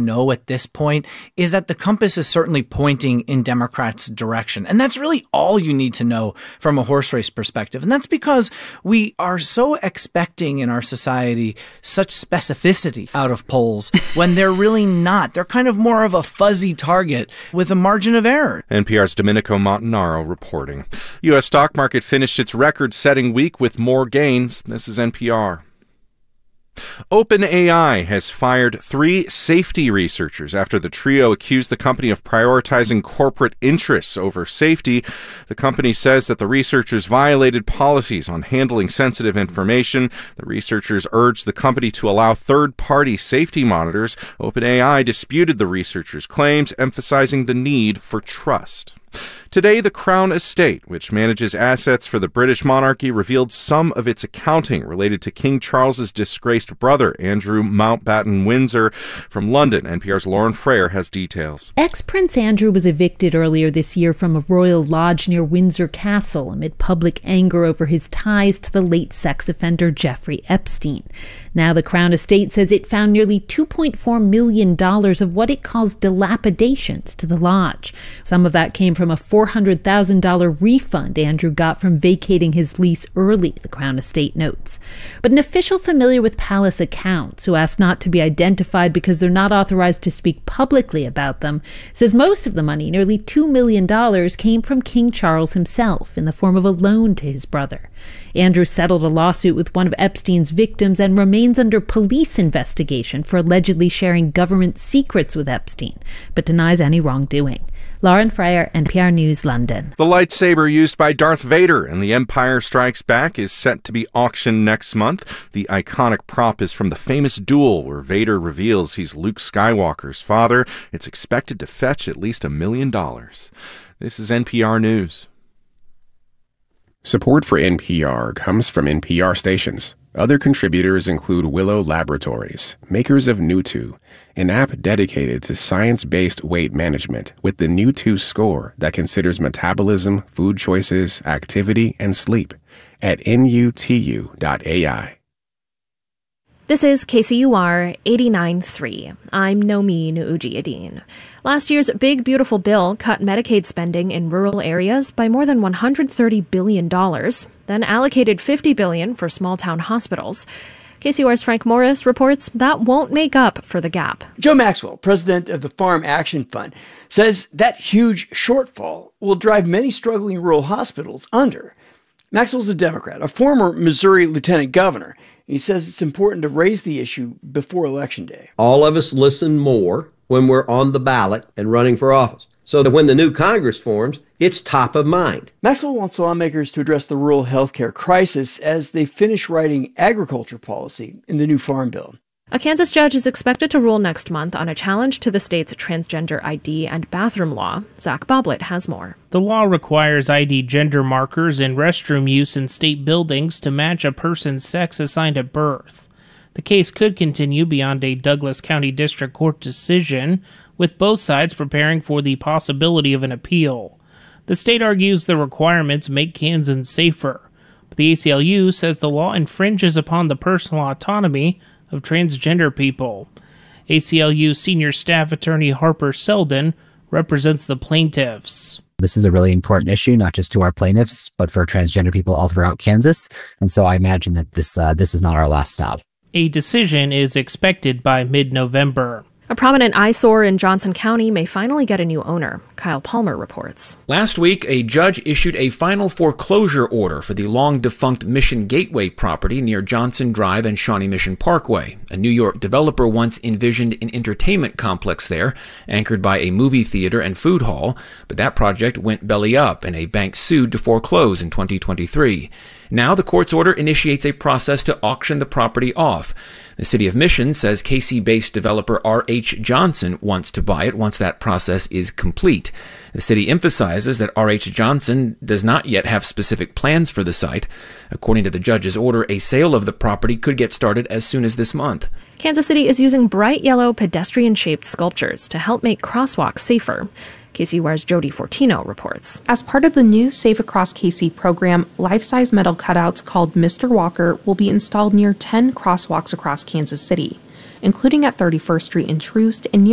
know at this point is that the compass is certainly pointing in Democrats' direction. And that's really all you need to know from a horse race perspective. And that's because we are so expecting in our society such specificity out of polls when they're really not. They're kind of more of a fuzzy target with a margin of error. NPR's Domenico Montanaro reporting. U.S. stock market finished its record-setting week with more gains. This is NPR. OpenAI has fired 3 safety researchers after the trio accused the company of prioritizing corporate interests over safety. The company says that the researchers violated policies on handling sensitive information. The researchers urged the company to allow third-party safety monitors. OpenAI disputed the researchers' claims, emphasizing the need for trust. Today, the Crown Estate, which manages assets for the British monarchy, revealed some of its accounting related to King Charles's disgraced brother, Andrew Mountbatten Windsor. From London, NPR's Lauren Frayer has details. Ex-Prince Andrew was evicted earlier this year from a royal lodge near Windsor Castle amid public anger over his ties to the late sex offender Jeffrey Epstein. Now the Crown Estate says it found nearly $2.4 million of what it calls dilapidations to the lodge. Some of that came from a $400,000 refund Andrew got from vacating his lease early, the Crown Estate notes. But an official familiar with palace accounts, who asked not to be identified because they're not authorized to speak publicly about them, says most of the money, nearly $2 million, came from King Charles himself in the form of a loan to his brother. Andrew settled a lawsuit with one of Epstein's victims and remains under police investigation for allegedly sharing government secrets with Epstein, but denies any wrongdoing. Lauren Frayer, NPR News, London. The lightsaber used by Darth Vader in The Empire Strikes Back is set to be auctioned next month. The iconic prop is from the famous duel where Vader reveals he's Luke Skywalker's father. It's expected to fetch at least $1 million. This is NPR News. Support for NPR comes from NPR stations. Other contributors include Willow Laboratories, makers of New2, an app dedicated to science-based weight management with the New2 score that considers metabolism, food choices, activity, and sleep at nutu.ai. This is KCUR 89.3. I'm Nomin Ujiyedin. Last year's Big Beautiful Bill cut Medicaid spending in rural areas by more than $130 billion, then allocated $50 billion for small-town hospitals. KCUR's Frank Morris reports that won't make up for the gap. Joe Maxwell, president of the Farm Action Fund, says that huge shortfall will drive many struggling rural hospitals under. Maxwell's a Democrat, a former Missouri lieutenant governor. He says it's important to raise the issue before Election Day. All of us listen more when we're on the ballot and running for office, so that when the new Congress forms, it's top of mind. Maxwell wants lawmakers to address the rural health care crisis as they finish writing agriculture policy in the new Farm Bill. A Kansas judge is expected to rule next month on a challenge to the state's transgender ID and bathroom law. Zach Boblet has more. The law requires ID gender markers in restroom use in state buildings to match a person's sex assigned at birth. The case could continue beyond a Douglas County District Court decision, with both sides preparing for the possibility of an appeal. The state argues the requirements make Kansans safer, but the ACLU says the law infringes upon the personal autonomy of transgender people. ACLU senior staff attorney Harper Selden represents the plaintiffs. This is a really important issue, not just to our plaintiffs, but for transgender people all throughout Kansas. And so I imagine that this is not our last stop. A decision is expected by mid-November. A prominent eyesore in Johnson County may finally get a new owner. Kyle Palmer reports. Last week, a judge issued a final foreclosure order for the long-defunct Mission Gateway property near Johnson Drive and Shawnee Mission Parkway. A New York developer once envisioned an entertainment complex there, anchored by a movie theater and food hall, but that project went belly up and a bank sued to foreclose in 2023. Now the court's order initiates a process to auction the property off. The city of Mission says KC-based developer R.H. Johnson wants to buy it once that process is complete. The city emphasizes that R.H. Johnson does not yet have specific plans for the site. According to the judge's order, a sale of the property could get started as soon as this month. Kansas City is using bright yellow pedestrian-shaped sculptures to help make crosswalks safer. KCUR's Jody Fortino reports. As part of the new Safe Across KC program, life-size metal cutouts called Mr. Walker will be installed near 10 crosswalks across Kansas City, including at 31st Street in Troost and near